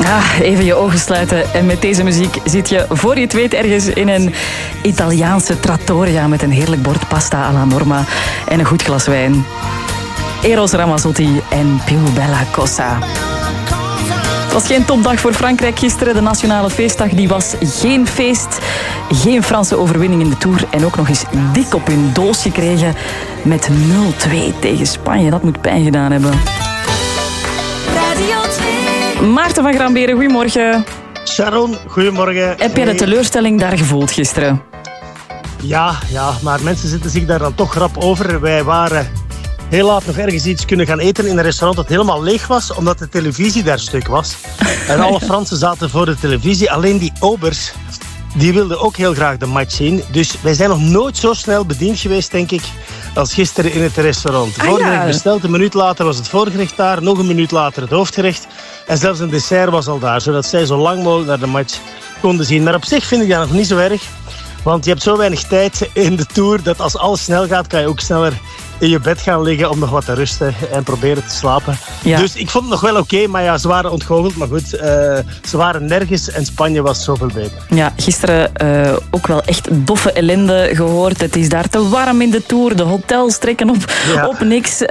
Ja, even je ogen sluiten en met deze muziek zit je, voor je het weet, ergens in een Italiaanse trattoria met een heerlijk bord pasta alla norma en een goed glas wijn. Eros Ramazzotti en Più Bella Cosa. Het was geen topdag voor Frankrijk gisteren. De nationale feestdag die was geen feest. Geen Franse overwinning in de Tour. En ook nog eens dik op hun doos gekregen met 0-2 tegen Spanje. Dat moet pijn gedaan hebben. Radio 2. Maarten van Gramberen, goedemorgen. Sharon, goedemorgen. Heb jij de teleurstelling daar gevoeld gisteren? Ja, maar mensen zitten zich daar dan toch rap over. Wij waren heel laat nog ergens iets kunnen gaan eten in een restaurant dat helemaal leeg was, omdat de televisie daar stuk was. En alle Fransen zaten voor de televisie. Alleen die obers, die wilden ook heel graag de match zien. Dus wij zijn nog nooit zo snel bediend geweest, denk ik, als gisteren in het restaurant. Voorgerecht besteld, een minuut later was het voorgerecht daar, nog een minuut later het hoofdgerecht. En zelfs een dessert was al daar, zodat zij zo lang mogelijk naar de match konden zien. Maar op zich vind ik dat nog niet zo erg. Want je hebt zo weinig tijd in de Tour dat als alles snel gaat, kan je ook sneller in je bed gaan liggen om nog wat te rusten en proberen te slapen. Ja. Dus ik vond het nog wel oké, maar ja, ze waren ontgoocheld. Maar goed, ze waren nergens en Spanje was zoveel beter. Ja, gisteren ook wel echt doffe ellende gehoord. Het is daar te warm in de Tour, de hotels trekken op niks.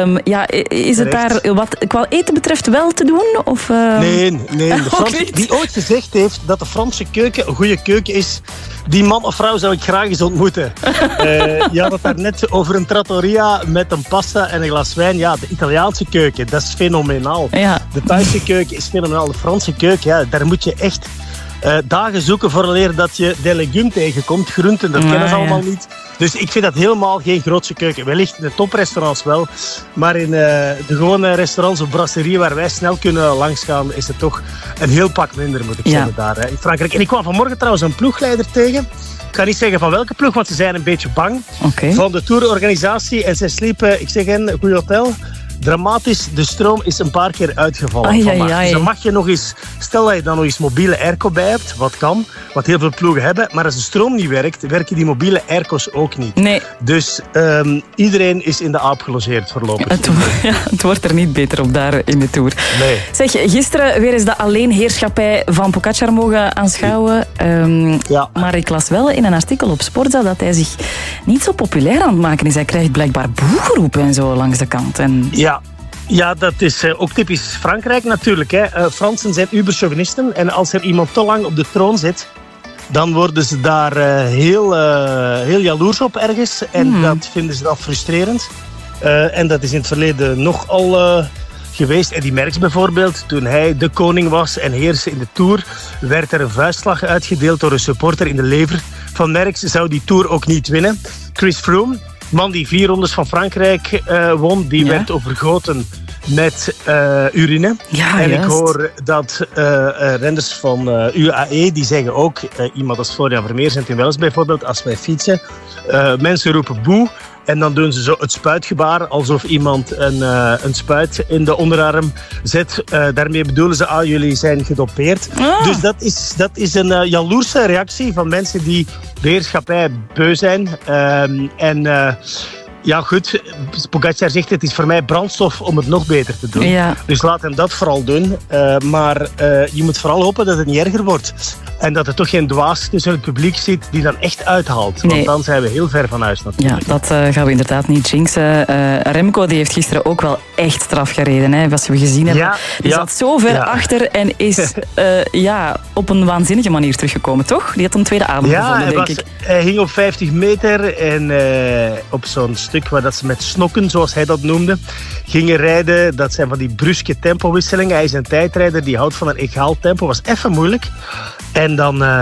Is het daar wat qua eten betreft wel te doen? Of, Nee. De Frans, die ooit gezegd heeft dat de Franse keuken een goede keuken is, die man of vrouw zou ik graag eens ontmoeten. Je had het daar net over een trattoria met een pasta en een glas wijn. Ja, de Italiaanse keuken, dat is fenomenaal. Ja. De Thaise keuken is fenomenaal. De Franse keuken, ja, daar moet je echt dagen zoeken vooraleer dat je de legume tegenkomt. Groenten, dat kennen ze allemaal niet. Dus ik vind dat helemaal geen grootse keuken. Wellicht in de toprestaurants wel. Maar in de gewone restaurants of brasserieën waar wij snel kunnen langsgaan, is het toch een heel pak minder, moet ik zeggen, daar in Frankrijk. En ik kwam vanmorgen trouwens een ploegleider tegen. Ik ga niet zeggen van welke ploeg, want ze zijn een beetje bang. Van de tourorganisatie. En zij sliepen, ik zeg een goed hotel. Dramatisch, de stroom is een paar keer uitgevallen vandaag. Dus dan mag je nog eens, stel dat je dan nog eens mobiele airco bij hebt, wat kan, wat heel veel ploegen hebben, maar als de stroom niet werkt, werken die mobiele airco's ook niet. Nee. Dus iedereen is in de aap gelogeerd voorlopig. Het wordt er niet beter op daar in de Tour. Nee. Zeg, gisteren weer eens de alleenheerschappij van Pogačar mogen aanschouwen. Maar ik las wel in een artikel op Sportza dat hij zich niet zo populair aan het maken is. Hij krijgt blijkbaar boegeroepen en zo langs de kant. Ja, dat is ook typisch Frankrijk natuurlijk. Hè. Fransen zijn uberchauvinisten en als er iemand te lang op de troon zit, dan worden ze daar heel jaloers op ergens. En dat vinden ze dan frustrerend. En dat is in het verleden nogal geweest. Eddy Merckx bijvoorbeeld, toen hij de koning was en heerste in de Tour, werd er een vuistslag uitgedeeld door een supporter in de lever van Merckx. Zou die Tour ook niet winnen. Chris Froome, man die 4 rondes van Frankrijk won, die werd overgoten met urine. Ja, en ik hoor dat renners van UAE, die zeggen ook, iemand als Florian Vermeer zijn in Wels bijvoorbeeld, als wij fietsen, mensen roepen boe. En dan doen ze zo het spuitgebaar, alsof iemand een spuit in de onderarm zet. Daarmee bedoelen ze, jullie zijn gedopeerd. Dus dat is een jaloerse reactie van mensen die de heerschappij beu zijn. Ja goed, Pogačar zegt het is voor mij brandstof om het nog beter te doen. Ja. Dus laat hem dat vooral doen. Maar je moet vooral hopen dat het niet erger wordt. En dat er toch geen dwaas tussen het publiek zit die dan echt uithaalt. Nee. Want dan zijn we heel ver van huis natuurlijk. Ja, dat gaan we inderdaad niet jinxen. Remco die heeft gisteren ook wel echt straf gereden. Hè, als we gezien hebben. Die zat zo ver achter en is op een waanzinnige manier teruggekomen, toch? Die had een tweede adem gevonden, denk ik. Hij ging op 50 meter en op zo'n stuk waar dat ze met snokken, zoals hij dat noemde, gingen rijden. Dat zijn van die bruske tempowisselingen. Hij is een tijdrijder die houdt van een egaal tempo. Was even moeilijk. En dan